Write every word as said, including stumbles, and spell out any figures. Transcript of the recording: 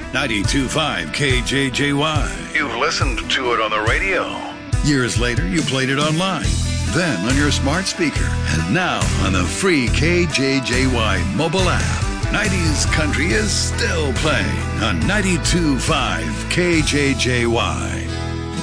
ninety-two point five K J J Y. You've listened to it on the radio. Years later, you played it online. Then on your smart speaker. And now on the free K J J Y mobile app. nineties country is still playing on ninety-two point five K J J Y.